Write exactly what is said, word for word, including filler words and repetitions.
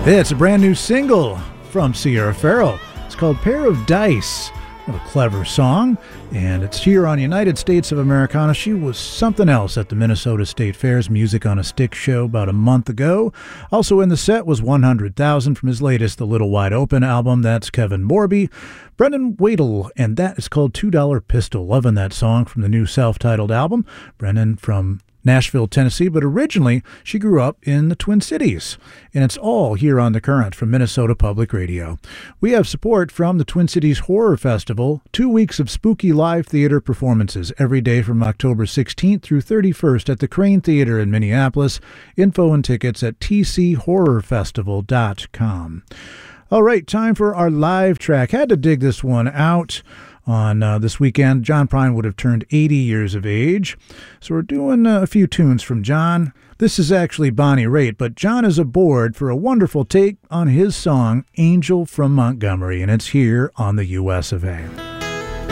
It's a brand new single from Sierra Farrell. It's called Pair of Dice. What a clever song, and it's here on United States of Americana. She was something else at the Minnesota State Fair's Music on a Stick show about a month ago. Also in the set was one hundred thousand from his latest The Little Wide Open album. That's Kevin Morby. Brendan Wadle, and that is called two dollar Pistol. Loving that song from the new self-titled album. Brendan from Nashville, Tennessee, but originally she grew up in the Twin Cities. And it's all here on The Current from Minnesota Public Radio. We have support from the Twin Cities Horror Festival, two weeks of spooky live theater performances every day from October sixteenth through thirty-first at the Crane Theater in Minneapolis. Info and tickets at t c horror festival dot com. All right, time for our live track. Had to dig this one out. On uh, this weekend, John Prine would have turned eighty years of age. So we're doing uh, a few tunes from John. This is actually Bonnie Raitt, but John is aboard for a wonderful take on his song, Angel from Montgomery, and it's here on the U S of A.